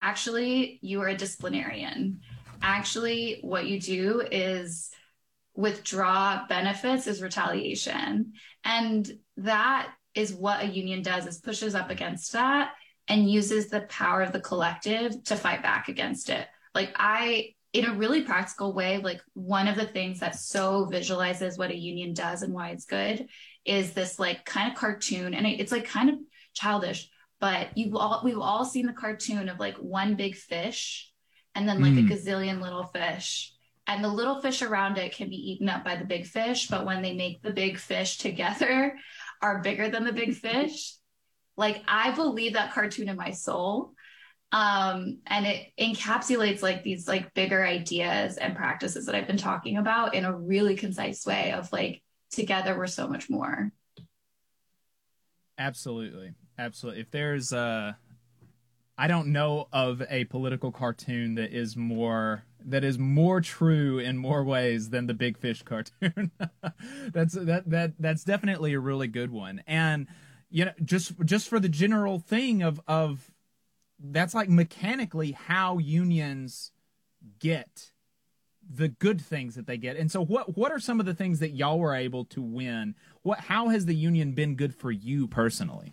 actually, you are a disciplinarian. Actually, what you do is withdraw benefits is retaliation. And that is what a union does, is pushes up against that and uses the power of the collective to fight back against it. Like in a really practical way, like one of the things that so visualizes what a union does and why it's good is this like kind of cartoon, and it's like kind of childish, but we've all seen the cartoon of like one big fish and then like a Mm. gazillion little fish, and the little fish around it can be eaten up by the big fish, but when they make the big fish together are bigger than the big fish. Like I believe that cartoon in my soul. And it encapsulates like these like bigger ideas and practices that I've been talking about in a really concise way of like together we're so much more. Absolutely. Absolutely. If there's I don't know of a political cartoon that is more true in more ways than the Big Fish cartoon. That's definitely a really good one. And just for the general thing of that's like mechanically how unions get the good things that they get. And so what are some of the things that y'all were able to win? How has the union been good for you personally?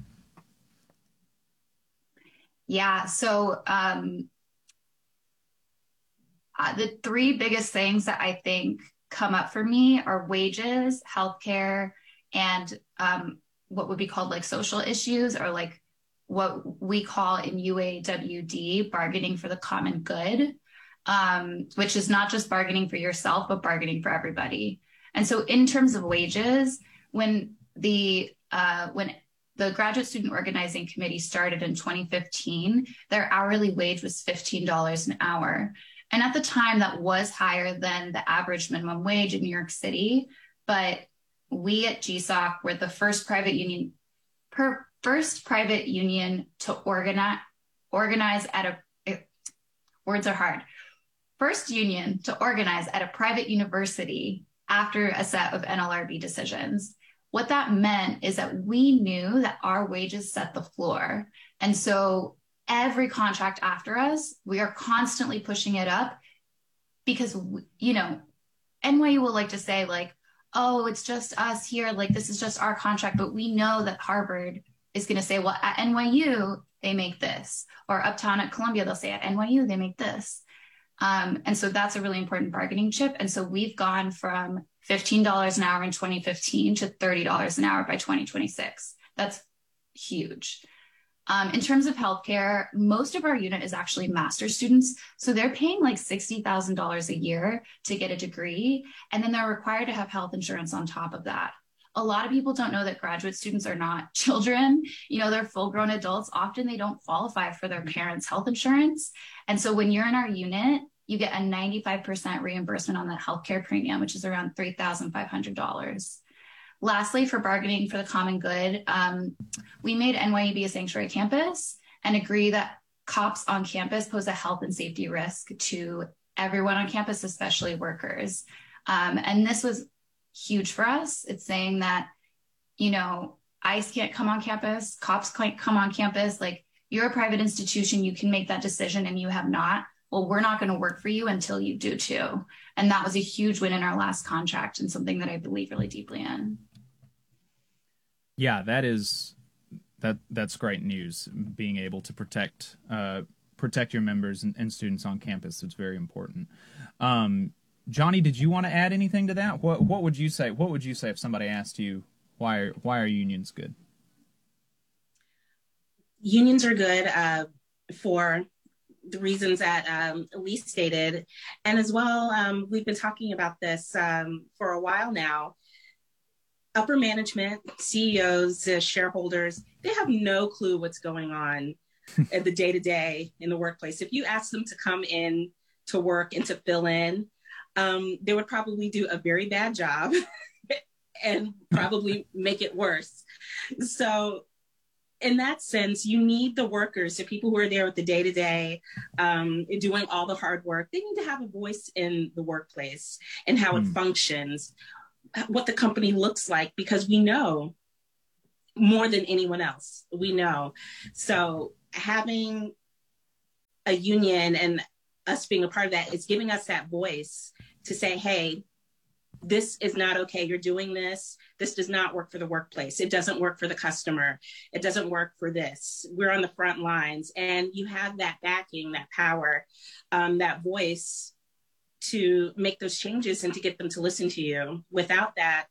Yeah. So the three biggest things that I think come up for me are wages, healthcare, and what would be called like social issues, or like what we call in UAWD bargaining for the common good, which is not just bargaining for yourself, but bargaining for everybody. And so, in terms of wages, when the Graduate Student Organizing Committee started in 2015, their hourly wage was $15 an hour. And at the time, that was higher than the average minimum wage in New York City. But we at GSOC were the first private union to organize at words are hard. First union to organize at a private university after a set of NLRB decisions. What that meant is that we knew that our wages set the floor. And so every contract after us, we are constantly pushing it up because, NYU will like to say, like, oh, it's just us here. Like, this is just our contract. But we know that Harvard is going to say, well, at NYU, they make this. Or Uptown at Columbia, they'll say, at NYU, they make this. And so that's a really important bargaining chip. And so we've gone from $15 an hour in 2015 to $30 an hour by 2026. That's huge. In terms of healthcare, most of our unit is actually master's students. So they're paying like $60,000 a year to get a degree. And then they're required to have health insurance on top of that. A lot of people don't know that graduate students are not children. They're full grown adults. Often they don't qualify for their parents' health insurance. And so when you're in our unit, you get a 95% reimbursement on the healthcare premium, which is around $3,500. Lastly, for bargaining for the common good, we made NYU be a sanctuary campus and agree that cops on campus pose a health and safety risk to everyone on campus, especially workers. And this was huge for us. It's saying that, ICE can't come on campus, cops can't come on campus. Like, you're a private institution, you can make that decision and you have not. Well, we're not going to work for you until you do too. And that was a huge win in our last contract and something that I believe really deeply in. Yeah, that's great news. Being able to protect your members and students on campus, it's very important. Johnny, did you want to add anything to that? What would you say? What would you say if somebody asked you why are unions good? Unions are good for the reasons that Elise stated, and as well, we've been talking about this for a while now. Upper management, CEOs, shareholders, they have no clue what's going on at the day-to-day in the workplace. If you ask them to come in to work and to fill in, they would probably do a very bad job and probably make it worse. So in that sense, you need the workers, the people who are there with the day-to-day, doing all the hard work. They need to have a voice in the workplace and how it functions, what the company looks like, because we know more than anyone else. We know. So having a union and us being a part of that is giving us that voice to say, hey, this is not okay. You're doing this. This does not work for the workplace. It doesn't work for the customer. It doesn't work for this. We're on the front lines. And you have that backing, that power, that voice to make those changes and to get them to listen to you. Without that,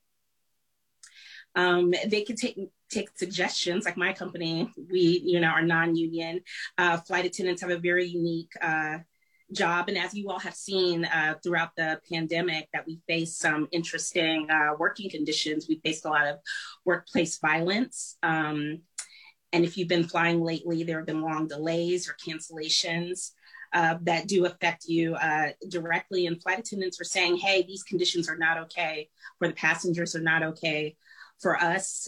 they could take suggestions. Like my company, we, are non-union. Flight attendants have a very unique job. And as you all have seen throughout the pandemic, that we face some interesting working conditions. We faced a lot of workplace violence. And if you've been flying lately, there have been long delays or cancellations that do affect you directly. And flight attendants are saying, hey, these conditions are not okay for the passengers, are not okay for us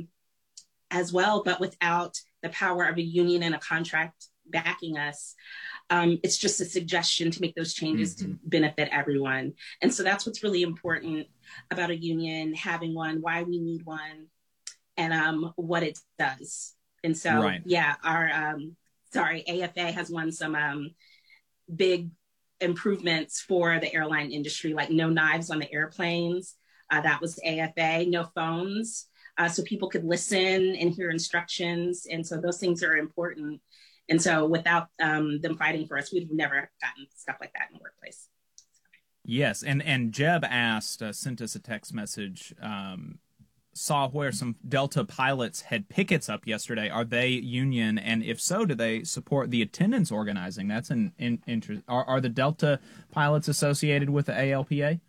as well. But without the power of a union and a contract backing us, it's just a suggestion to make those changes to benefit everyone. And so that's what's really important about a union, having one, why we need one, and what it does. And so, yeah, our AFA has won some big improvements for the airline industry, like no knives on the airplanes. That was AFA, no phones, so people could listen and hear instructions. And so those things are important. And so without them fighting for us, we've never gotten stuff like that in the workplace. Yes, and Jeb asked, sent us a text message, saw where some Delta pilots had pickets up yesterday. Are they union? And if so, do they support the attendance organizing? That's an interest. Are the Delta pilots associated with the ALPA?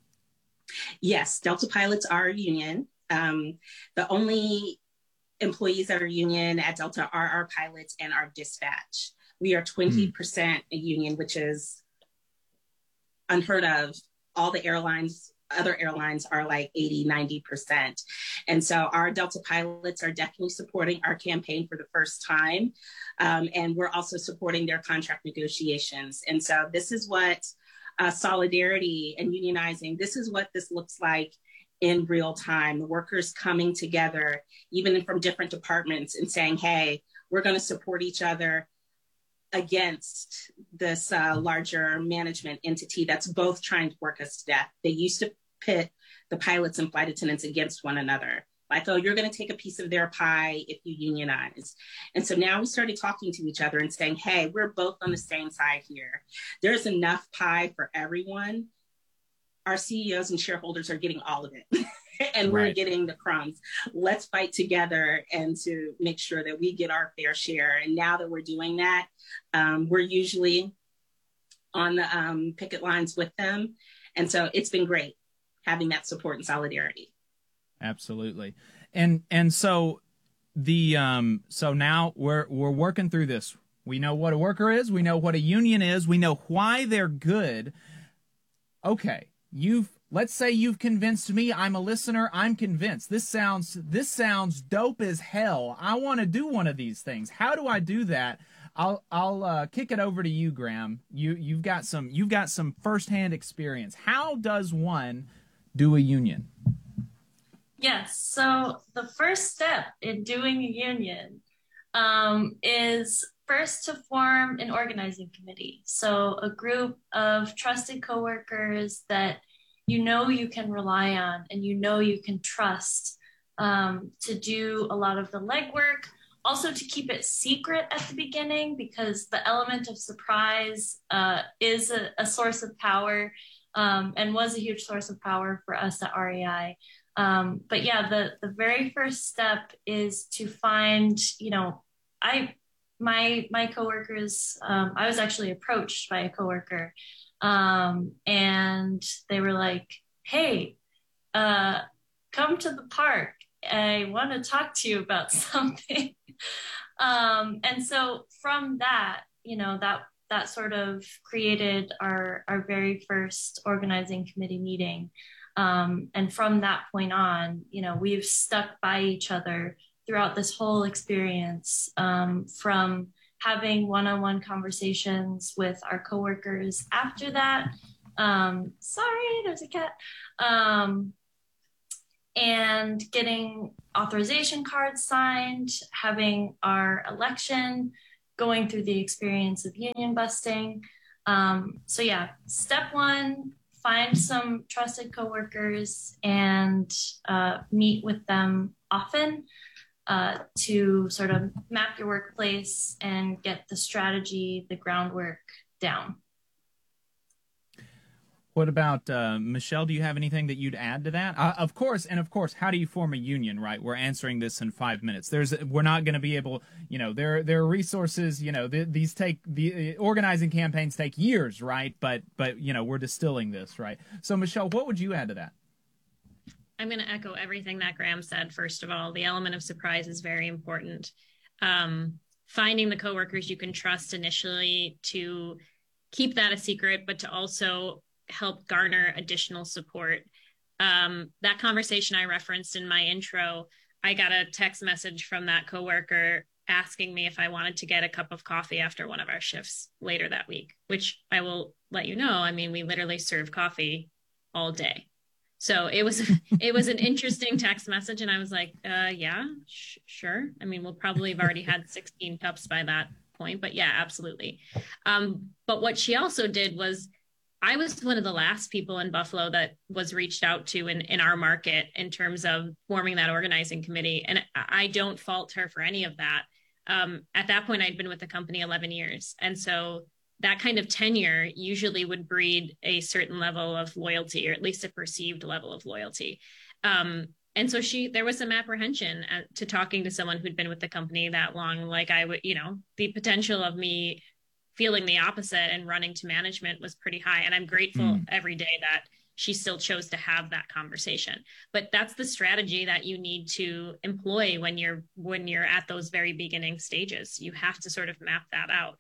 Yes, Delta pilots are a union. The only employees that are union at Delta are our pilots and our dispatch. We are 20% a union, which is unheard of. All the other airlines are like 80, 90%. And so our Delta pilots are definitely supporting our campaign for the first time. And we're also supporting their contract negotiations. And so this is what solidarity and unionizing, this is what this looks like in real time, the workers coming together, even from different departments, and saying, hey, we're going to support each other against this larger management entity that's both trying to work us to death. They used to pit the pilots and flight attendants against one another. Like, oh, you're going to take a piece of their pie if you unionize. And so now we started talking to each other and saying, hey, we're both on the same side here. There's enough pie for everyone. Our CEOs and shareholders are getting all of it. And we're getting the crumbs. Let's fight together and to make sure that we get our fair share. And now that we're doing that, we're usually on the picket lines with them. And so it's been great having that support and solidarity. Absolutely. And so so now we're working through this. We know what a worker is, we know what a union is, we know why they're good. Okay. Let's say you've convinced me. I'm a listener. I'm convinced. This sounds dope as hell. I want to do one of these things. How do I do that? I'll kick it over to you, Graham. You've got some firsthand experience. How does one do a union? Yes. So the first step in doing a union is first to form an organizing committee. So a group of trusted coworkers that you can rely on and you can trust to do a lot of the legwork. Also to keep it secret at the beginning, because the element of surprise is a source of power and was a huge source of power for us at REI. But yeah, the very first step is to find, my coworkers, I was actually approached by a coworker, and they were like, hey, come to the park. I want to talk to you about something. And so from that, that sort of created our very first organizing committee meeting. And from that point on, we've stuck by each other throughout this whole experience, from having one-on-one conversations with our coworkers after that. Sorry, there's a cat. And getting authorization cards signed, having our election, going through the experience of union busting. So yeah, step one, find some trusted coworkers and meet with them often to sort of map your workplace and get the strategy, the groundwork down. What about Michelle? Do you have anything that you'd add to that? Of course, how do you form a union? Right, we're answering this in 5 minutes. We're not going to be able, there are resources. These take the organizing campaigns take years, right? But we're distilling this, right? So, Michelle, what would you add to that? I'm going to echo everything that Graham said. First of all, the element of surprise is very important. Finding the coworkers you can trust initially to keep that a secret, but to also help garner additional support. That conversation I referenced in my intro, I got a text message from that coworker asking me if I wanted to get a cup of coffee after one of our shifts later that week, which I will let you know. I mean, we literally serve coffee all day. So it was an interesting text message. And I was like, yeah, sure. I mean, we'll probably have already had 16 cups by that point, but yeah, absolutely. But what she also did was, I was one of the last people in Buffalo that was reached out to in our market in terms of forming that organizing committee. And I don't fault her for any of that. At that point, I'd been with the company 11 years. And so that kind of tenure usually would breed a certain level of loyalty, or at least a perceived level of loyalty. And so there was some apprehension to talking to someone who'd been with the company that long. Like I would, the potential of me feeling the opposite and running to management was pretty high. And I'm grateful every day that she still chose to have that conversation. But that's the strategy that you need to employ when you're at those very beginning stages. You have to sort of map that out.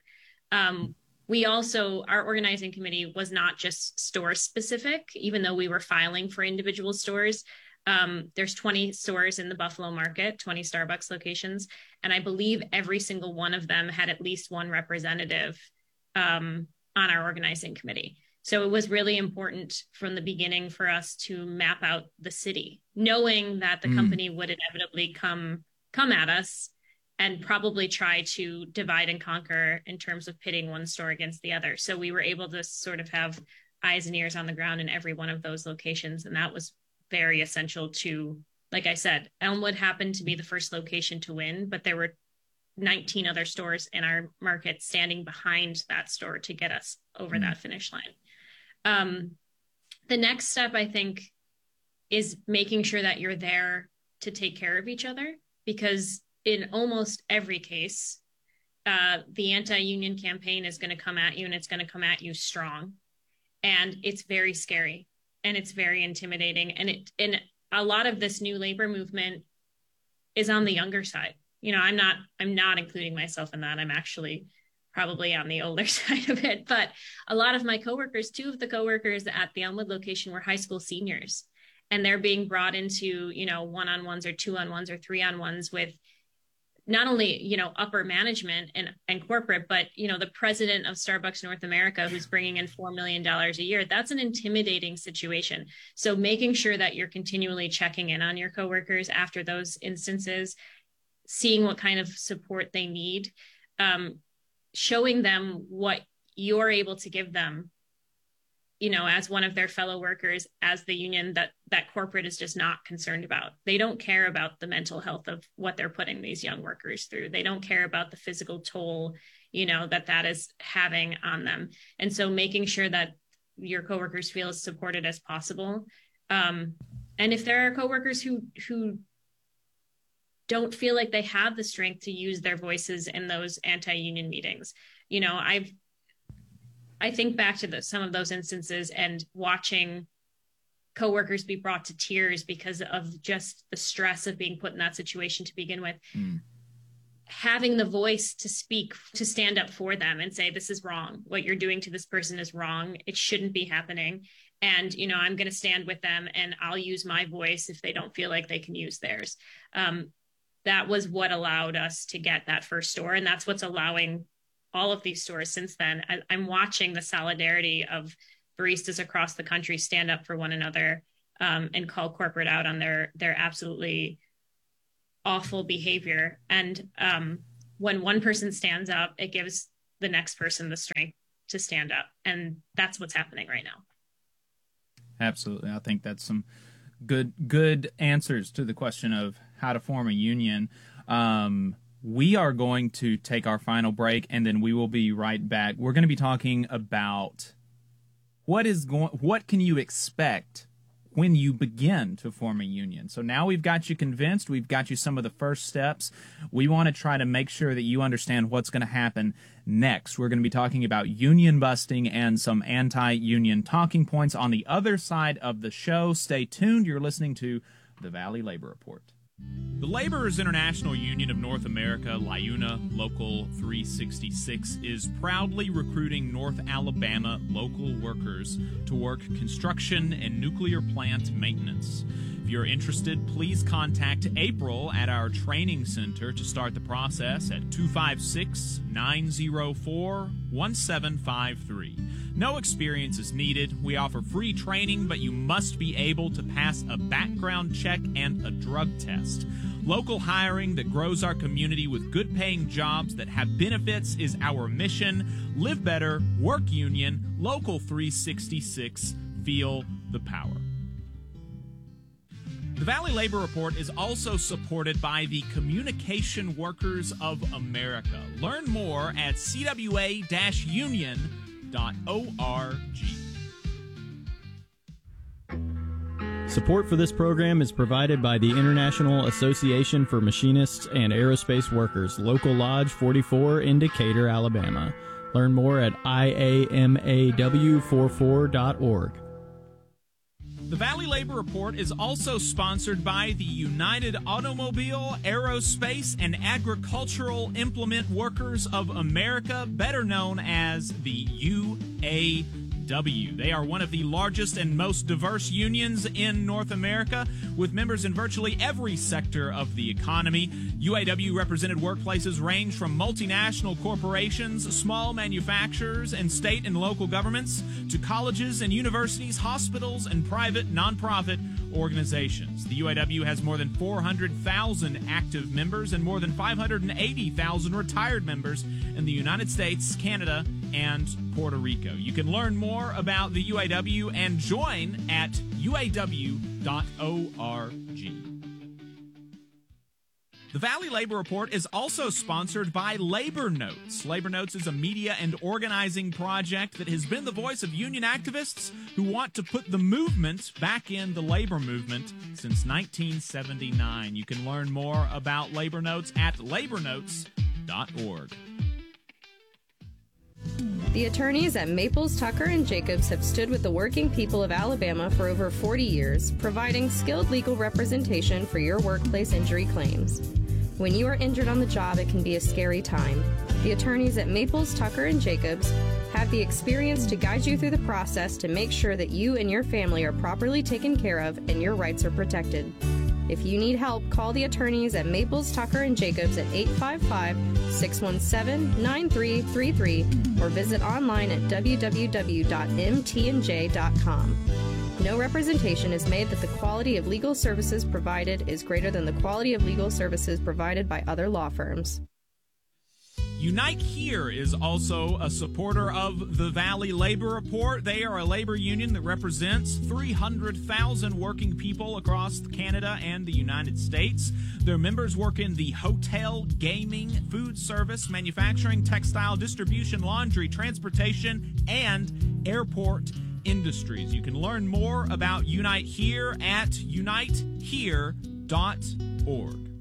Our organizing committee was not just store specific, even though we were filing for individual stores. There's 20 stores in the Buffalo market, 20 Starbucks locations. And I believe every single one of them had at least one representative on our organizing committee. So it was really important from the beginning for us to map out the city, knowing that the company would inevitably come at us and probably try to divide and conquer in terms of pitting one store against the other. So we were able to sort of have eyes and ears on the ground in every one of those locations. And that was very essential to, like I said, Elmwood happened to be the first location to win, but there were 19 other stores in our market standing behind that store to get us over that finish line. The next step, I think, is making sure that you're there to take care of each other, because in almost every case, the anti-union campaign is going to come at you, and it's going to come at you strong. And it's very scary and it's very intimidating. And a lot of this new labor movement is on the younger side. I'm not including myself in that. I'm actually probably on the older side of it. But a lot of my coworkers, 2 of the coworkers at the Elmwood location were high school seniors, and they're being brought into, one-on-ones or 2-on-ones or 3-on-ones with not only, upper management and corporate, but, the president of Starbucks North America, who's bringing in $4 million a year. That's an intimidating situation. So making sure that you're continually checking in on your coworkers after those instances, seeing what kind of support they need, showing them what you're able to give them, as one of their fellow workers, as the union that corporate is just not concerned about. They don't care about the mental health of what they're putting these young workers through. They don't care about the physical toll, that is having on them. And so making sure that your coworkers feel as supported as possible. And if there are coworkers who don't feel like they have the strength to use their voices in those anti-union meetings, I think back to some of those instances and watching coworkers be brought to tears because of just the stress of being put in that situation to begin with. Having the voice to speak, to stand up for them and say, this is wrong. What you're doing to this person is wrong. It shouldn't be happening. And, I'm going to stand with them, and I'll use my voice if they don't feel like they can use theirs. That was what allowed us to get that first store. And that's what's allowing all of these stores since then. I'm watching the solidarity of baristas across the country stand up for one another and call corporate out on their absolutely awful behavior. And when one person stands up, it gives the next person the strength to stand up. And that's what's happening right now. Absolutely. I think that's some good answers to the question of how to form a union. We are going to take our final break, and then we will be right back. We're going to be talking about what can you expect when you begin to form a union. So now we've got you convinced. We've got you some of the first steps. We want to try to make sure that you understand what's going to happen next. We're going to be talking about union busting and some anti-union talking points on the other side of the show. Stay tuned. You're listening to the Valley Labor Report. The Laborers International Union of North America, LIUNA, Local 366, is proudly recruiting North Alabama local workers to work construction and nuclear plant maintenance. If you're interested, please contact April at our training center to start the process at 256-904-1753. No experience is needed. We offer free training, but you must be able to pass a background check and a drug test. Local hiring that grows our community with good-paying jobs that have benefits is our mission. Live better, work union, Local 366, feel the power. The Valley Labor Report is also supported by the Communication Workers of America. Learn more at cwa-union.org. Support for this program is provided by the International Association for Machinists and Aerospace Workers, Local Lodge 44 in Decatur, Alabama. Learn more at iamaw44.org. The Valley Labor Report is also sponsored by the United Automobile, Aerospace, and Agricultural Implement Workers of America, better known as the UAW. They are one of the largest and most diverse unions in North America, with members in virtually every sector of the economy. UAW-represented workplaces range from multinational corporations, small manufacturers, and state and local governments, to colleges and universities, hospitals, and private nonprofit organizations. The UAW has more than 400,000 active members and more than 580,000 retired members in the United States, Canada, and Puerto Rico. You can learn more about the UAW and join at uaw.org. The Valley Labor Report is also sponsored by Labor Notes. Labor Notes is a media and organizing project that has been the voice of union activists who want to put the movement back in the labor movement since 1979. You can learn more about Labor Notes at labornotes.org. The attorneys at Maples, Tucker & Jacobs have stood with the working people of Alabama for over 40 years, providing skilled legal representation for your workplace injury claims. When you are injured on the job, it can be a scary time. The attorneys at Maples, Tucker & Jacobs have the experience to guide you through the process to make sure that you and your family are properly taken care of and your rights are protected. If you need help, call the attorneys at Maples, Tucker & Jacobs at 855-617-9333 or visit online at www.mtnj.com. No representation is made that the quality of legal services provided is greater than the quality of legal services provided by other law firms. Unite Here is also a supporter of the Valley Labor Report. They are a labor union that represents 300,000 working people across Canada and the United States. Their members work in the hotel, gaming, food service, manufacturing, textile, distribution, laundry, transportation, and airport industries. You can learn more about Unite Here at unitehere.org.